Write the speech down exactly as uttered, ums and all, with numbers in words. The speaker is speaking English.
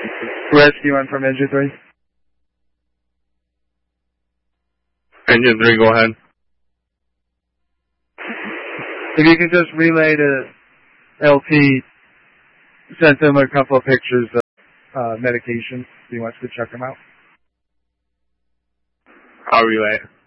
Rescue one from Engine three. Engine three, go ahead. If you could just relay to L T, send him a couple of pictures of uh, medications. He wants to check them out. I'll relay it.